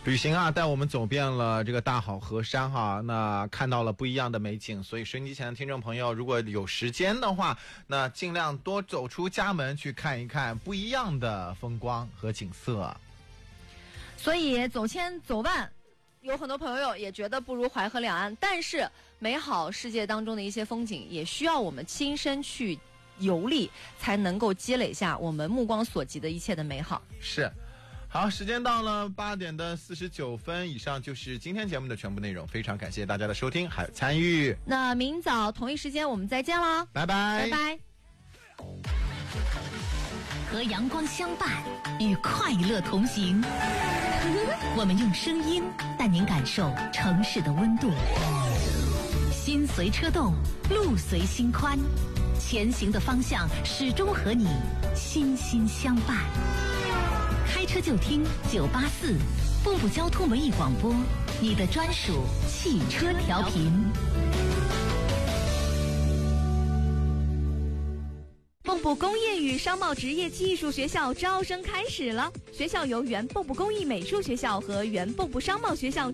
旅行啊，带我们走遍了这个大好河山哈，那看到了不一样的美景。所以收音机前的听众朋友，如果有时间的话，那尽量多走出家门去看一看不一样的风光和景色。 所以走千走万，有很多朋友也觉得不如淮河两岸，但是美好世界当中的一些风景也需要我们亲身去游历，才能够积累下我们目光所及的一切的美好。 是。好，时间到了8点49分，以上就是今天节目的全部内容。非常感谢大家的收听还有参与。 那明早同一时间我们再见啦， 拜拜， 拜拜。 和阳光相伴，与快乐同行。我们用声音带您感受城市的温度。心随车动，路随心宽，前行的方向始终和你心心相伴。开车就听984蚌埠交通文艺广播，你的专属汽车调频。 蚌埠工业与商贸职业技术学校招生开始了，学校由原蚌埠工艺美术学校和原蚌埠商贸学校